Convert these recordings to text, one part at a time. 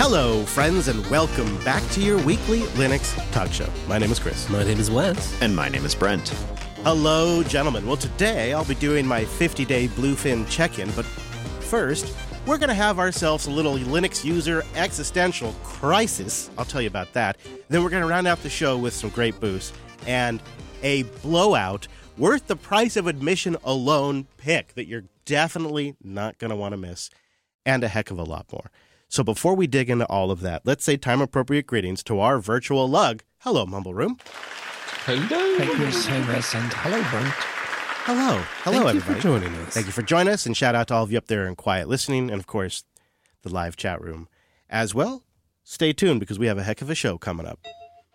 Hello, friends, and welcome back to your weekly Linux talk show. My name is Chris. My name is Wes. And my name is Brent. Hello, gentlemen. Well, today I'll be doing my 50-day Bluefin check-in, but first, we're going to have ourselves a little Linux user existential crisis. I'll tell you about that. Then we're going to round out the show with some great boosts and a blowout worth the price of admission alone pick that you're definitely not going to want to miss, and a heck of a lot more. So before we dig into all of that, let's say time-appropriate greetings to our virtual lug. Hello, Mumble Room. Hello. Hey, Chris. Hey, Wes. And hello, Brent. Hello. Hello, everybody. Thank you for joining us. Thank you for joining us, and shout out to all of you up there in quiet listening, and of course, the live chat room. As well, stay tuned because we have a heck of a show coming up.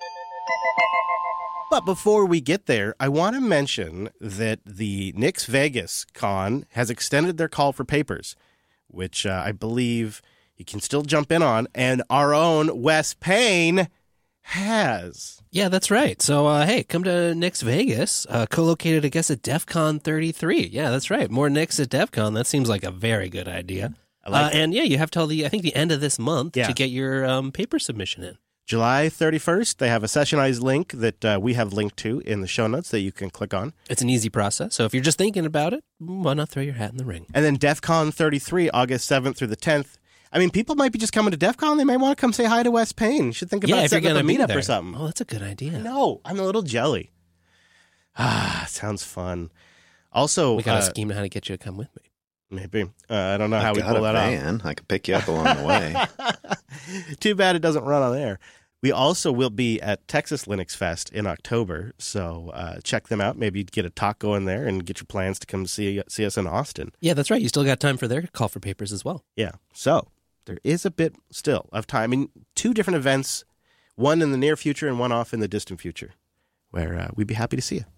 But before we get there, I want to mention that the Nix Vegas Con has extended their call for papers, which I believe you can still jump in on, and our own Wes Payne has. Yeah, that's right. So, hey, come to Nix Vegas, co-located, I guess, at DEF CON 33. Yeah, that's right. More Nix at DEF CON. That seems like a very good idea. I like and yeah, you have till the end of this month to get your paper submission in. July 31st, they have a sessionized link that we have linked to in the show notes that you can click on. It's an easy process. So if you're just thinking about it, why not throw your hat in the ring? And then DEF CON 33, August 7th through the 10th. I mean, people might be just coming to DEF CON. They might want to come say hi to Wes Payne. You should think about setting up a meetup or something. Oh, that's a good idea. No, I'm a little jelly. Sounds fun. Also, we got to scheme on how to get you to come with me. Maybe. I don't know how we pull that off. I could pick you up along the way. Too bad it doesn't run on air. We also will be at Texas Linux Fest in October, so check them out. Maybe get a talk going there and get your plans to come see us in Austin. Yeah, that's right. You still got time for their call for papers as well. Yeah, so there is a bit still of time. I mean, two different events, one in the near future and one off in the distant future, where we'd be happy to see you.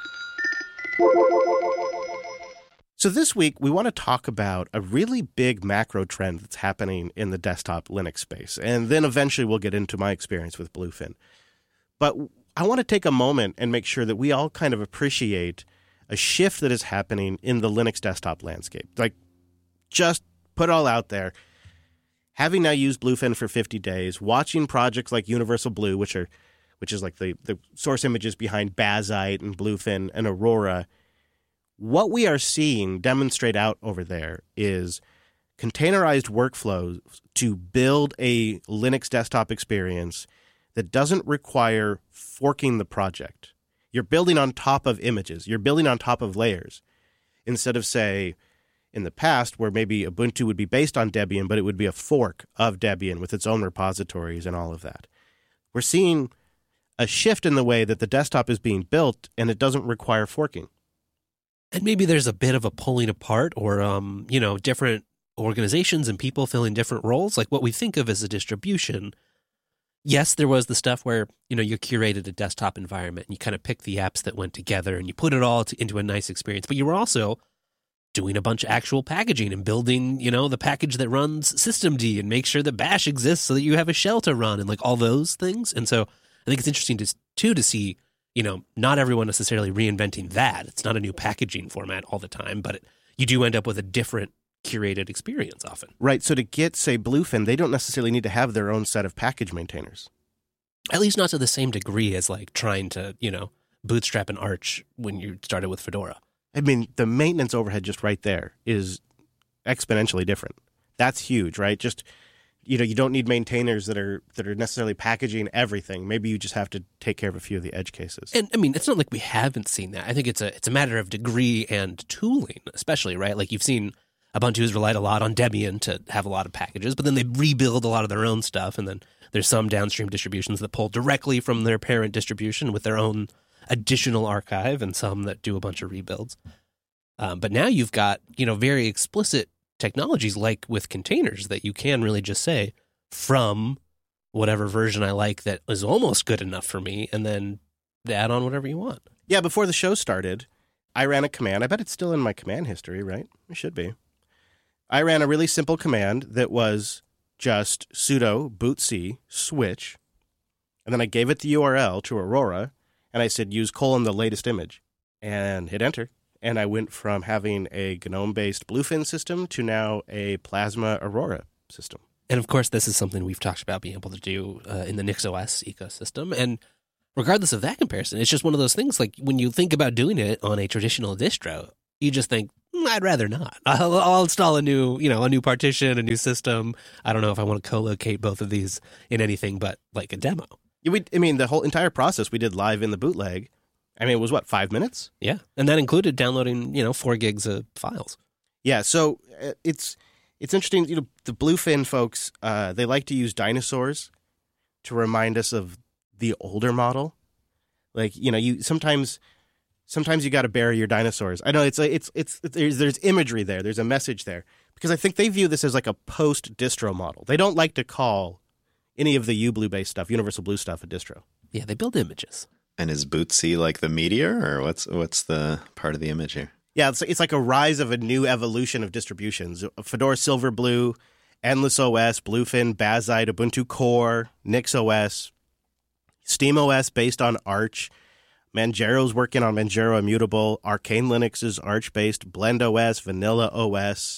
So this week, we want to talk about a really big macro trend that's happening in the desktop Linux space. And then eventually we'll get into my experience with Bluefin. But I want to take a moment and make sure that we all kind of appreciate a shift that is happening in the Linux desktop landscape. Like, just put it all out there. Having now used Bluefin for 50 days, watching projects like Universal Blue, which is like the source images behind Bazite and Bluefin and Aurora, what we are seeing demonstrate out over there is containerized workflows to build a Linux desktop experience that doesn't require forking the project. You're building on top of images. You're building on top of layers. Instead of, say, in the past where maybe Ubuntu would be based on Debian, but it would be a fork of Debian with its own repositories and all of that. We're seeing a shift in the way that the desktop is being built, and it doesn't require forking. And maybe there's a bit of a pulling apart or, different organizations and people filling different roles, like what we think of as a distribution. Yes, there was the stuff where, you curated a desktop environment and you kind of picked the apps that went together and you put it all into a nice experience. But you were also doing a bunch of actual packaging and building, the package that runs systemd and make sure that bash exists so that you have a shell to run and like all those things. And so I think it's interesting to see, not everyone necessarily reinventing that. It's not a new packaging format all the time, but you do end up with a different curated experience often. Right. So to get, say, Bluefin, they don't necessarily need to have their own set of package maintainers. At least not to the same degree as like trying to, bootstrap an Arch when you started with Fedora. I mean, the maintenance overhead just right there is exponentially different. That's huge, right? Just, you don't need maintainers that are necessarily packaging everything. Maybe you just have to take care of a few of the edge cases. And I mean, it's not like we haven't seen that. I think it's a matter of degree and tooling, especially, right? Like you've seen Ubuntu has relied a lot on Debian to have a lot of packages, but then they rebuild a lot of their own stuff. And then there's some downstream distributions that pull directly from their parent distribution with their own additional archive, and some that do a bunch of rebuilds. But now you've got, very explicit technologies like with containers that you can really just say from whatever version I like that is almost good enough for me, and then add on whatever you want. Yeah, before the show started, I ran a command. I bet it's still in my command history, right? It should be. I ran a really simple command that was just sudo bootc switch, and then I gave it the URL to Aurora, and I said use : the latest image, and hit enter. And I went from having a GNOME-based Bluefin system to now a Plasma Aurora system. And of course, this is something we've talked about being able to do in the NixOS ecosystem. And regardless of that comparison, it's just one of those things like when you think about doing it on a traditional distro, you just think, I'd rather not. I'll install a new partition, a new system. I don't know if I want to co-locate both of these in anything but like a demo. The whole entire process we did live in the bootleg. It was 5 minutes? Yeah. And that included downloading, 4 gigs of files. Yeah. So it's interesting. The Bluefin folks, they like to use dinosaurs to remind us of the older model. Like, you sometimes you got to bury your dinosaurs. I know there's imagery there. There's a message there because I think they view this as like a post distro model. They don't like to call any of the UBlue based stuff, Universal Blue stuff, a distro. Yeah, they build images. And is Bootsy like the meteor, or what's the part of the image here? Yeah, it's like a rise of a new evolution of distributions. Fedora Silverblue, Endless OS, Bluefin, Bazzite, Ubuntu Core, NixOS, SteamOS based on Arch. Manjaro's working on Manjaro Immutable. Arcane Linux is Arch-based. BlendOS, Vanilla OS.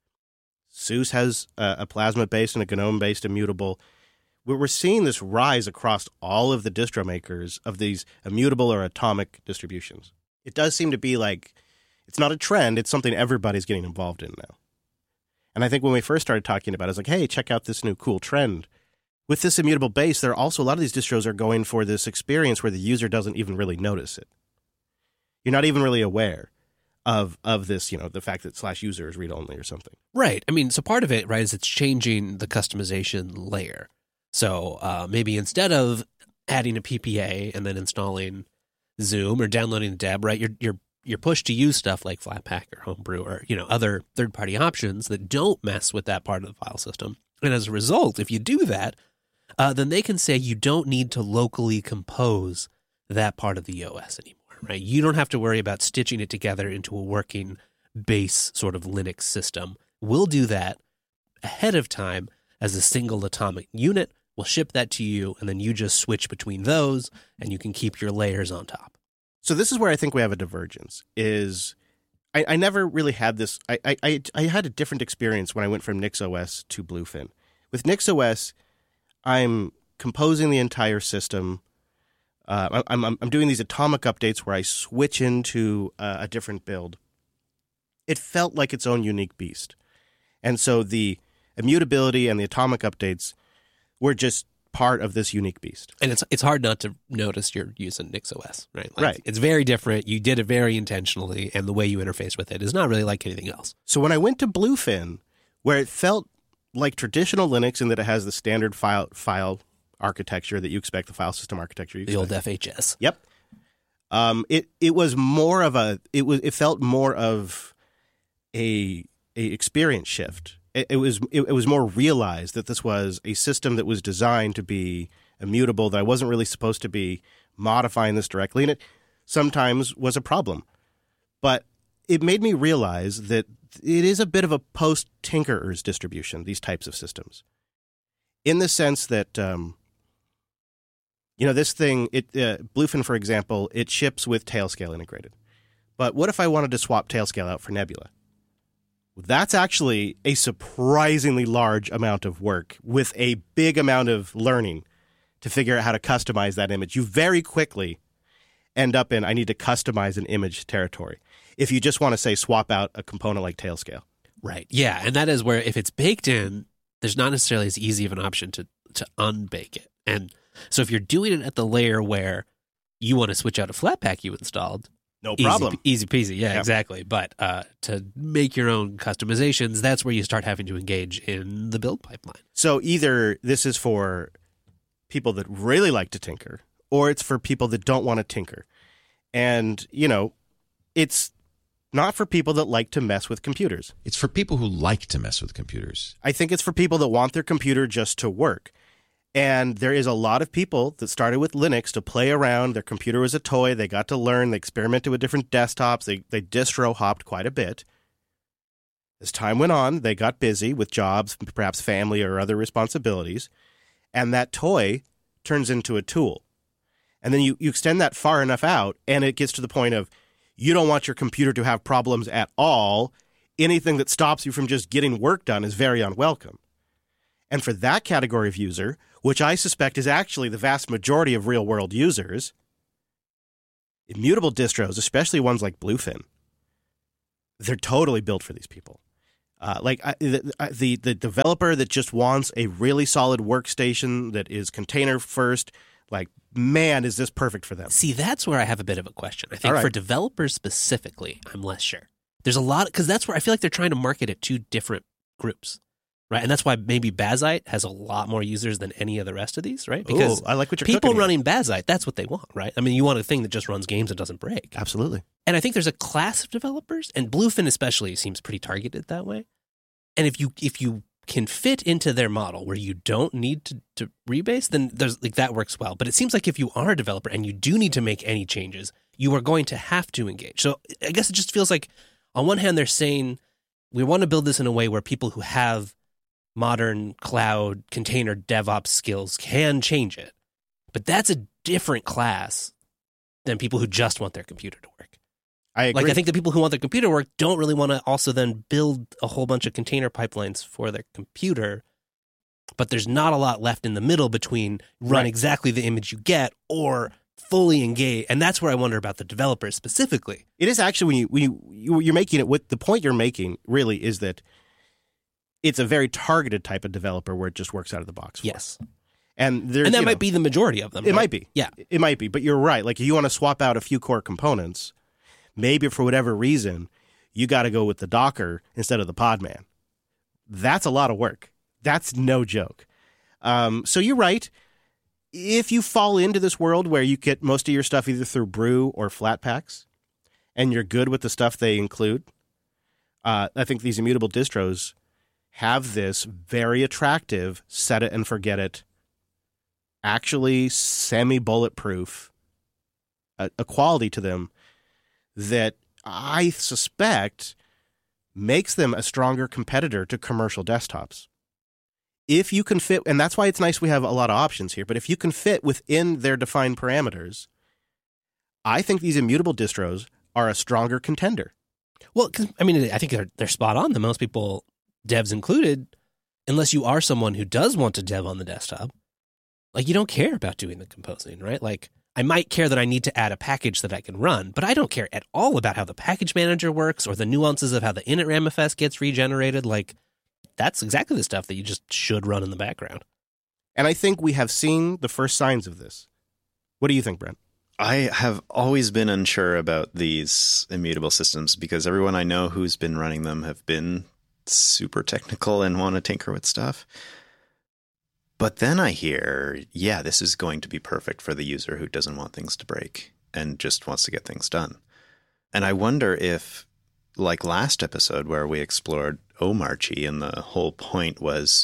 SUSE has a Plasma-based and a GNOME-based Immutable. We're seeing this rise across all of the distro makers of these immutable or atomic distributions. It does seem to be like, it's not a trend, it's something everybody's getting involved in now. And I think when we first started talking about it, it's like, hey, check out this new cool trend. With this immutable base, there are also a lot of these distros are going for this experience where the user doesn't even really notice it. You're not even really aware of this, the fact that /user is read-only or something. Right. So part of it, right, is it's changing the customization layer. So maybe instead of adding a PPA and then installing Zoom or downloading the deb, right, you're pushed to use stuff like Flatpak or Homebrew or other third-party options that don't mess with that part of the file system. And as a result, if you do that, then they can say you don't need to locally compose that part of the OS anymore, right? You don't have to worry about stitching it together into a working base sort of Linux system. We'll do that ahead of time as a single atomic unit. We'll ship that to you, and then you just switch between those, and you can keep your layers on top. So this is where I think we have a divergence, is I never really had this. I had a different experience when I went from NixOS to Bluefin. With NixOS, I'm composing the entire system. I'm doing these atomic updates where I switch into a different build. It felt like its own unique beast. And so the immutability and the atomic updates were just part of this unique beast. And it's hard not to notice you're using NixOS, right? Right. It's very different. You did it very intentionally, and the way you interface with it is not really like anything else. So when I went to Bluefin, where it felt like traditional Linux in that it has the standard file architecture that you expect, the file system architecture you expect. The old FHS. Yep. It was more of it felt more of a experience shift. It was more realized that this was a system that was designed to be immutable, that I wasn't really supposed to be modifying this directly, and it sometimes was a problem. But it made me realize that it is a bit of a post-Tinkerers distribution, these types of systems, in the sense that, this thing, Bluefin, for example, it ships with Tailscale integrated. But what if I wanted to swap Tailscale out for Nebula? That's actually a surprisingly large amount of work with a big amount of learning to figure out how to customize that image. You very quickly end up in, I need to customize an image territory. If you just want to say swap out a component like Tailscale. Right. Yeah. And that is where if it's baked in, there's not necessarily as easy of an option to unbake it. And so if you're doing it at the layer where you want to switch out a Flatpak you installed, no problem. Easy peasy. Yeah, Yep. Exactly. But to make your own customizations, that's where you start having to engage in the build pipeline. So either this is for people that really like to tinker, or it's for people that don't want to tinker. And, it's not for people that like to mess with computers. It's for people who like to mess with computers. I think it's for people that want their computer just to work. And there is a lot of people that started with Linux to play around. Their computer was a toy. They got to learn. They experimented with different desktops. They distro hopped quite a bit. As time went on, they got busy with jobs, perhaps family or other responsibilities. And that toy turns into a tool. And then you extend that far enough out, and it gets to the point of you don't want your computer to have problems at all. Anything that stops you from just getting work done is very unwelcome. And for that category of user, which I suspect is actually the vast majority of real-world users, immutable distros, especially ones like Bluefin, they're totally built for these people. The developer that just wants a really solid workstation that is container first, like, man, is this perfect for them? See, that's where I have a bit of a question. I think All right. for developers specifically, I'm less sure. There's a lot, because that's where I feel like they're trying to market at two different groups, right? And that's why maybe Bazite has a lot more users than any of the rest of these, right? Because Ooh, I like what you're people cooking here. running Bazite, that's what they want, right? I mean, you want a thing that just runs games and doesn't break. Absolutely. And I think there's a class of developers, and Bluefin especially seems pretty targeted that way. And if you can fit into their model where you don't need to rebase, then there's like that works well. But it seems like if you are a developer and you do need to make any changes, you are going to have to engage. So I guess it just feels like on one hand they're saying we want to build this in a way where people who have modern cloud container DevOps skills can change it. But that's a different class than people who just want their computer to work. I agree. Like, I think the people who want their computer to work don't really want to also then build a whole bunch of container pipelines for their computer. But there's not a lot left in the middle between run Right. exactly the image you get or fully engage. And that's where I wonder about the developers specifically. It is actually when you're making it, with the point you're making really is that it's a very targeted type of developer where it just works out of the box. Yes. And there's, And that you know, might be the majority of them. It right? might be. Yeah. It might be. But you're right. Like, if you want to swap out a few core components, maybe for whatever reason, you got to go with the Docker instead of the Podman. That's a lot of work. That's no joke. So you're right. If you fall into this world where you get most of your stuff either through Brew or Flatpaks, and you're good with the stuff they include, I think these immutable distros have this very attractive set it and forget it, actually semi-bulletproof a quality to them that I suspect makes them a stronger competitor to commercial desktops. If you can fit, and that's why it's nice we have a lot of options here, but if you can fit within their defined parameters, I think these immutable distros are a stronger contender. Well, 'cause, I mean, I think they're spot on. That most people, devs included, unless you are someone who does want to dev on the desktop, like, you don't care about doing the composing, right? Like, I might care that I need to add a package that I can run, but I don't care at all about how the package manager works or the nuances of how the init ramfs gets regenerated. Like, that's exactly the stuff that you just should run in the background. And I think we have seen the first signs of this. What do you think, Brent? I have always been unsure about these immutable systems because everyone I know who's been running them have been super technical and want to tinker with stuff. But then I hear, yeah, this is going to be perfect for the user who doesn't want things to break and just wants to get things done. And I wonder if, like last episode where we explored Omarchy and the whole point was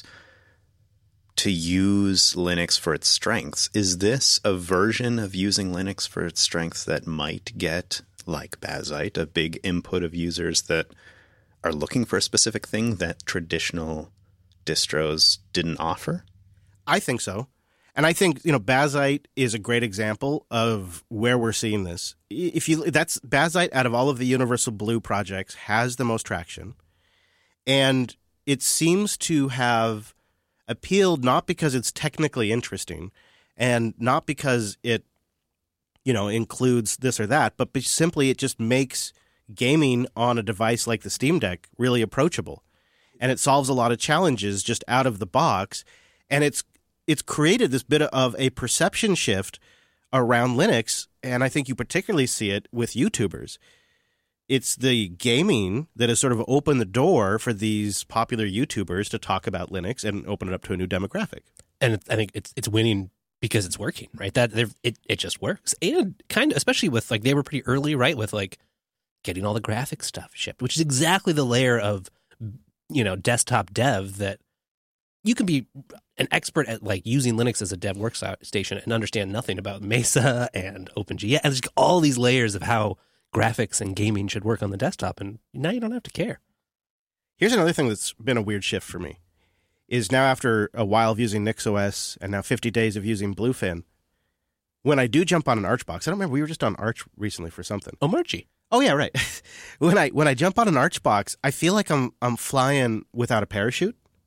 to use Linux for its strengths, is this a version of using Linux for its strengths that might get, like Bazite, a big input of users that are looking for a specific thing that traditional distros didn't offer? I think so. And I think, Bazite is a great example of where we're seeing this. That's Bazite, out of all of the Universal Blue projects, has the most traction. And it seems to have appealed not because it's technically interesting and not because it, includes this or that, but simply it just makes gaming on a device like the Steam Deck really approachable. And it solves a lot of challenges just out of the box. And it's created this bit of a perception shift around Linux, and I think you particularly see it with YouTubers. It's the gaming that has sort of opened the door for these popular YouTubers to talk about Linux and open it up to a new demographic. And I think it's winning because it's working, right? That it just works. And kind of, especially with, like, they were pretty early, right? With, like, getting all the graphic stuff shipped, which is exactly the layer of, desktop dev that you can be an expert at, like, using Linux as a dev workstation and understand nothing about Mesa and OpenGL and just all these layers of how graphics and gaming should work on the desktop. And now you don't have to care. Here's another thing that's been a weird shift for me, is now after a while of using NixOS and now 50 days of using Bluefin, when I do jump on an Archbox, I don't remember, we were just on Arch recently for something. Omarchy. Oh yeah, right. When I jump on an Archbox, I feel like I'm flying without a parachute.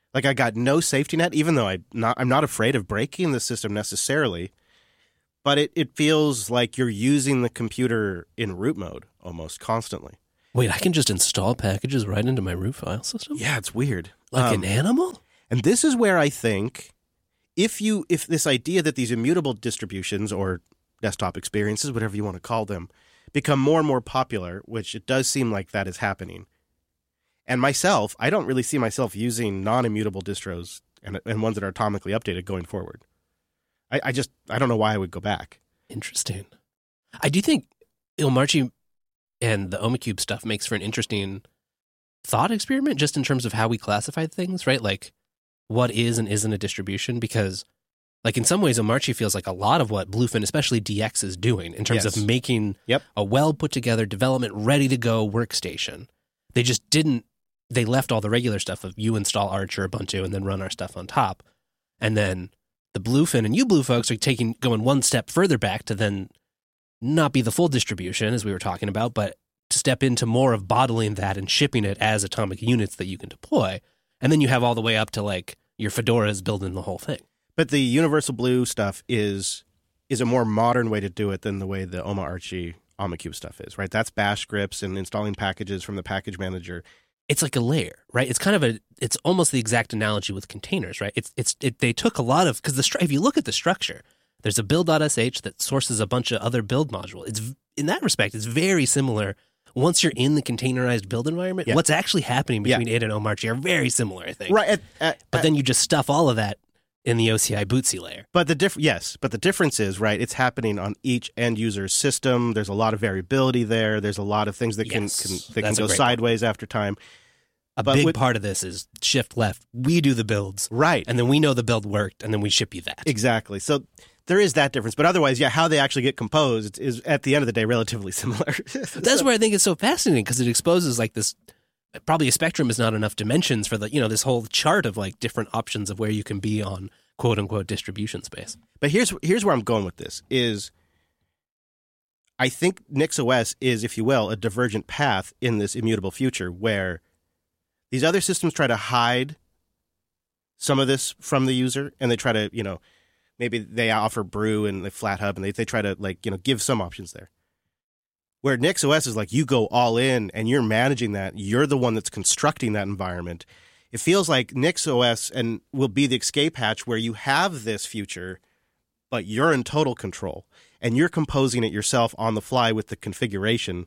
Like I got no safety net, even though I'm not afraid of breaking the system necessarily. But it feels like you're using the computer in root mode almost constantly. Wait, I can just install packages right into my root file system? Yeah, it's weird. Like an animal? And this is where I think if this idea that these immutable distributions or desktop experiences, whatever you want to call them, become more and more popular, which it does seem like that is happening. And myself, I don't really see myself using non-immutable distros and ones that are atomically updated going forward. I don't know why I would go back. Interesting. I do think Ilmarchi and the Omacube stuff makes for an interesting thought experiment just in terms of how we classify things, right? Like what is and isn't a distribution, because like in some ways Ilmarchi feels like a lot of what Bluefin, especially DX, is doing in terms of making a well put together development ready to go workstation. They just didn't, they left all the regular stuff of you install Arch or Ubuntu and then run our stuff on top. And then the Bluefin and UBlue folks are going one step further back to then not be the full distribution, as we were talking about, but to step into more of bottling that and shipping it as atomic units that you can deploy. And then you have all the way up to like your Fedoras building the whole thing. But the Universal Blue stuff is a more modern way to do it than the way the Oma-Archie Omacube stuff is, right? That's bash scripts and installing packages from the package manager. It's like a layer, right? It's kind of it's almost the exact analogy with containers, right? They took a lot of, because if you look at the structure, there's a build.sh that sources a bunch of other build modules. It's, in that respect, it's very similar. Once you're in the containerized build environment, what's actually happening between it and Omarchi are very similar, I think. Right. But then you just stuff all of that in the OCI Bootsy layer. But the difference is, right, it's happening on each end user's system. There's a lot of variability there. There's a lot of things that can go sideways after time. A big part of this is shift left. We do the builds. Right. And then we know the build worked, and then we ship you that. Exactly. So there is that difference. But otherwise, how they actually get composed is, at the end of the day, relatively similar. That's where I think it's so fascinating, because it exposes like this, probably a spectrum is not enough dimensions for the, this whole chart of like different options of where you can be on quote unquote distribution space. But here's where I'm going with this is I think NixOS is, if you will, a divergent path in this immutable future where these other systems try to hide some of this from the user, and they try to, maybe they offer Brew and the FlatHub, and they try to give some options there. Where NixOS is like, you go all in and you're managing that. You're the one that's constructing that environment. It feels like NixOS and will be the escape hatch where you have this future, but you're in total control and you're composing it yourself on the fly with the configuration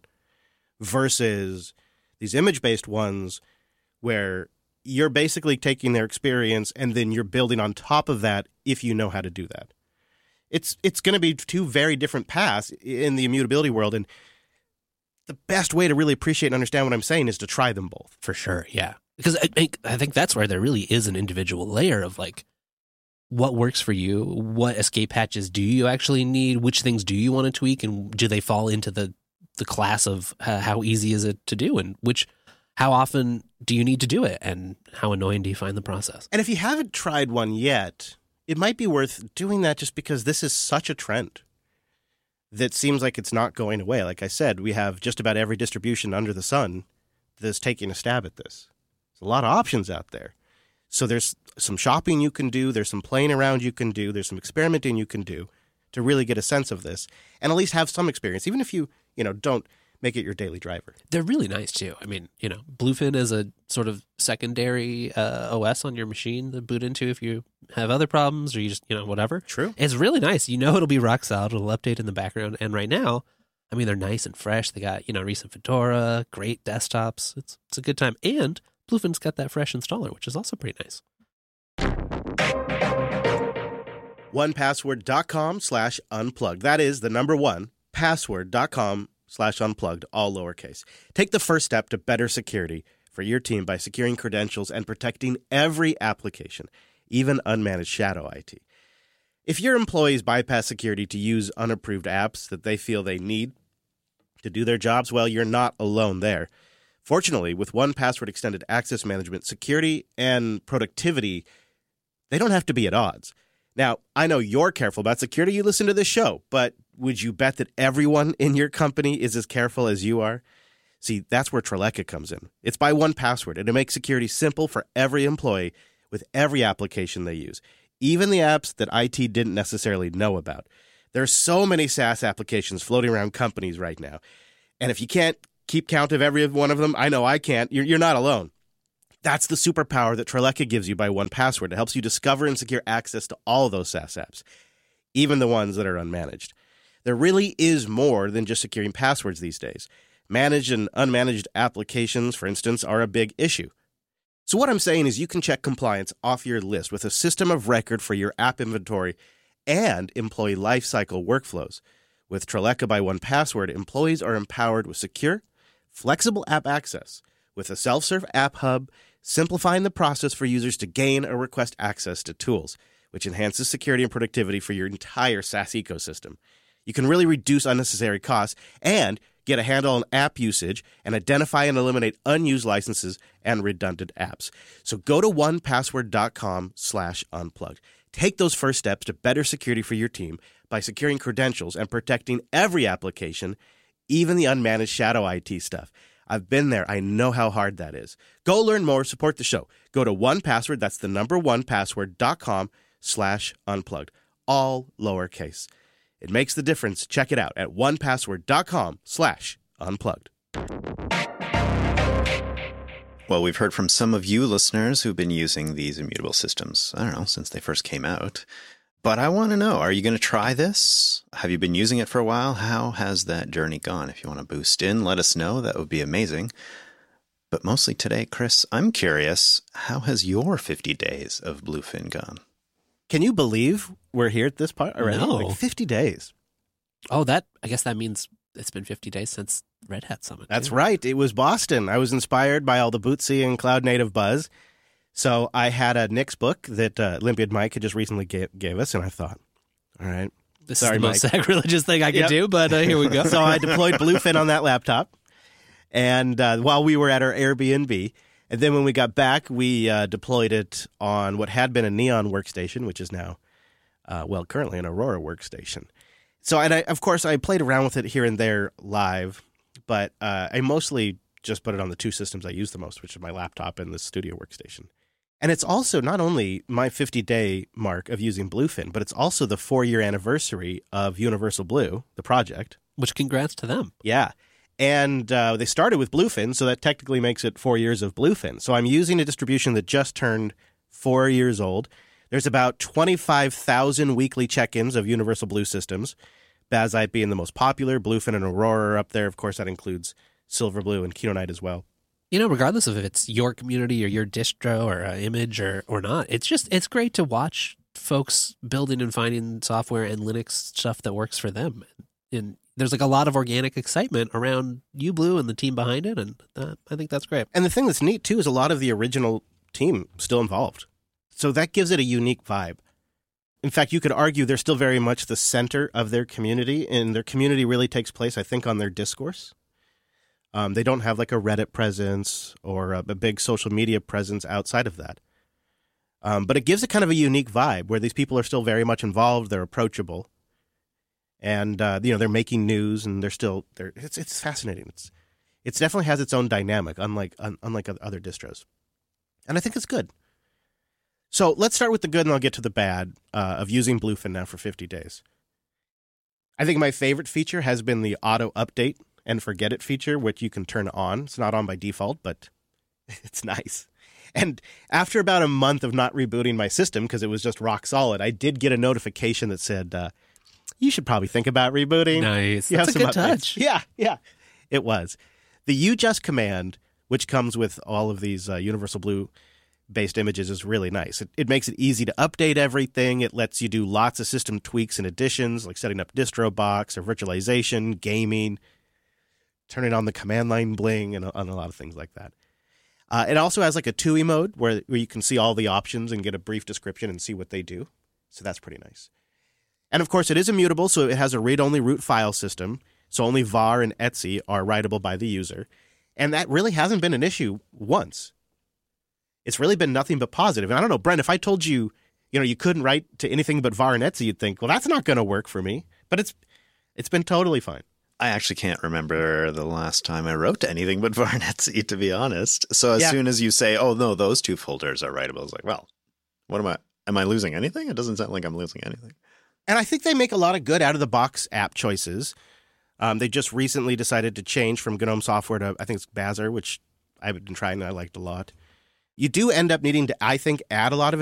versus these image-based ones where you're basically taking their experience and then you're building on top of that if you know how to do that. It's going to be two very different paths in the immutability world, and the best way to really appreciate and understand what I'm saying is to try them both. For sure, yeah. Because I think that's where there really is an individual layer of like, what works for you? What escape hatches do you actually need? Which things do you want to tweak? And do they fall into the class of how easy is it to do? And how often do you need to do it? And how annoying do you find the process? And if you haven't tried one yet, it might be worth doing that just because this is such a trend that seems like it's not going away. Like I said, we have just about every distribution under the sun that's taking a stab at this. There's a lot of options out there. So there's some shopping you can do. There's some playing around you can do. There's some experimenting you can do to really get a sense of this and at least have some experience, even if you don't make it your daily driver. They're really nice too. I mean, Bluefin is a sort of secondary OS on your machine to boot into if you have other problems or you just, whatever. True. It's really nice. It'll be rock solid. It'll update in the background. And right now, I mean, they're nice and fresh. They got, recent Fedora, great desktops. It's a good time. And Bluefin's got that fresh installer, which is also pretty nice. 1password.com/unplugged. That is the number one, password.com/unplugged, all lowercase. Take the first step to better security for your team by securing credentials and protecting every application, even unmanaged shadow IT. If your employees bypass security to use unapproved apps that they feel they need to do their jobs, well, you're not alone there. Fortunately, with 1Password Extended Access Management, security and productivity, they don't have to be at odds. Now, I know you're careful about security. You listen to this show, but would you bet that everyone in your company is as careful as you are? See, that's where Treleka comes in. It's by 1Password, and it makes security simple for every employee with every application they use, even the apps that IT didn't necessarily know about. There are so many SaaS applications floating around companies right now. And if you can't keep count of every one of them, I know I can't, you're not alone. That's the superpower that Treleka gives you by 1Password. It helps you discover and secure access to all of those SaaS apps, even the ones that are unmanaged. There really is more than just securing passwords these days. Managed and unmanaged applications, for instance, are a big issue. So what I'm saying is you can check compliance off your list with a system of record for your app inventory and employee lifecycle workflows. With Treleka by 1Password, employees are empowered with secure, flexible app access with a self-serve app hub, simplifying the process for users to gain or request access to tools, which enhances security and productivity for your entire SaaS ecosystem. You can really reduce unnecessary costs and get a handle on app usage and identify and eliminate unused licenses and redundant apps. So go to 1password.com/unplugged. Take those first steps to better security for your team by securing credentials and protecting every application, even the unmanaged shadow IT stuff. I've been there. I know how hard that is. Go learn more. Support the show. Go to 1Password. That's the number 1password.com/unplugged. All lowercase. It makes the difference. Check it out at 1password.com/unplugged. Well, we've heard from some of you listeners who've been using these immutable systems, I don't know, since they first came out. But I want to know, are you going to try this? Have you been using it for a while? How has that journey gone? If you want to boost in, let us know. That would be amazing. But mostly today, Chris, I'm curious, how has your 50 days of Bluefin gone? Can you believe we're here at this part already? No. Like 50 days. Oh, I guess that means it's been 50 days since Red Hat Summit. That's too. right. It was Boston. I was inspired by all the Bootsy and cloud native buzz. So I had a Nix book that Olympiad Mike had just recently gave us, and I thought, all right. This Sorry, is the most Mike. sacrilegious thing I could do, but here we go. So I deployed Bluefin on that laptop, and while we were at our Airbnb, and then when we got back, we deployed it on what had been a Neon workstation, which is now, currently an Aurora workstation. So, and of course, I played around with it here and there live, but I mostly just put it on the two systems I use the most, which is my laptop and the studio workstation. And it's also not only my 50-day mark of using Bluefin, but it's also the 4-year anniversary of Universal Blue, the project. Which congrats to them. Yeah. And they started with Bluefin, so that technically makes it 4 years of Bluefin. So I'm using a distribution that just turned 4 years old. There's about 25,000 weekly check-ins of Universal Blue systems, Bazite being the most popular. Bluefin and Aurora are up there. Of course, that includes Silverblue and Kinoite as well. You know, regardless of if it's your community or your distro or image or not, it's great to watch folks building and finding software and Linux stuff that works for them. And there's like a lot of organic excitement around UBlue and the team behind it, and I think that's great. And the thing that's neat, too, is a lot of the original team still involved. So that gives it a unique vibe. In fact, you could argue they're still very much the center of their community, and their community really takes place, I think, on their discourse. They don't have like a Reddit presence or a big social media presence outside of that. But it gives it kind of a unique vibe where these people are still very much involved. They're approachable, and they're making news, and it's fascinating. It definitely has its own dynamic, unlike other distros, and I think it's good. So let's start with the good, and I'll get to the bad of using Bluefin now for 50 days. I think my favorite feature has been the auto update and forget it feature, which you can turn on. It's not on by default, but it's nice. And after about a month of not rebooting my system because it was just rock solid, I did get a notification that said, you should probably think about rebooting. Nice. You That's a good touch. Yeah, it was. The UJust command, which comes with all of these Universal Blue-based images, is really nice. It makes it easy to update everything. It lets you do lots of system tweaks and additions, like setting up DistroBox or virtualization, gaming, turning on the command line bling, and on a lot of things like that. It also has like a TUI mode where you can see all the options and get a brief description and see what they do. So that's pretty nice. And of course, it is immutable, so it has a read-only root file system. So only var and etc are writable by the user. And that really hasn't been an issue once. It's really been nothing but positive. And I don't know, Brent, if I told you, you couldn't write to anything but var and etc, you'd think, well, that's not going to work for me. But it's been totally fine. I actually can't remember the last time I wrote to anything but var and etc, to be honest. So as soon as you say, oh, no, those two folders are writable, I was like, well, Am I losing anything? It doesn't sound like I'm losing anything. And I think they make a lot of good out-of-the-box app choices. They just recently decided to change from GNOME software to, I think it's Bazaar, which I've been trying and I liked a lot. You do end up needing to, I think, add a lot of